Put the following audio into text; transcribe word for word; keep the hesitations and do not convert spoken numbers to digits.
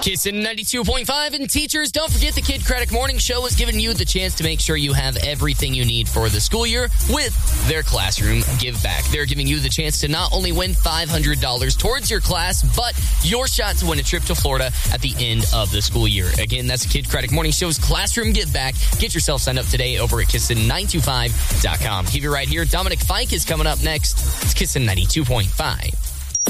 Kissin' ninety-two point five, and teachers, don't forget the Kid Credit Morning Show is giving you the chance to make sure you have everything you need for the school year with their Classroom Give Back. They're giving you the chance to not only win five hundred dollars towards your class, but your shot to win a trip to Florida at the end of the school year. Again, that's the Kid Credit Morning Show's Classroom Give Back. Get yourself signed up today over at Kissin nine two five dot com. Keep it right here. Dominic Fike is coming up next. It's Kissin ninety-two point five.